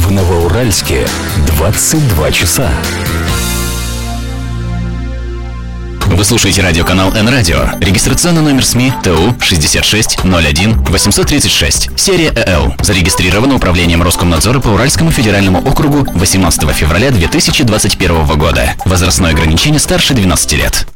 В Новоуральске 22 часа. Вы слушаете радиоканал Н-Радио. Регистрационный номер СМИ ТУ 6601 836. Серия ЭЛ. Зарегистрировано Управлением Роскомнадзора по Уральскому федеральному округу 18 февраля 2021 года. Возрастное ограничение старше 12 лет.